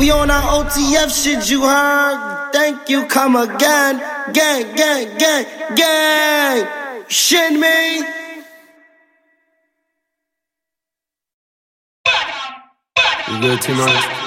We on our OTF shit, you heard? Thank you, come again. Gang, gang, gang, gang. Shit me. You good, T-Money?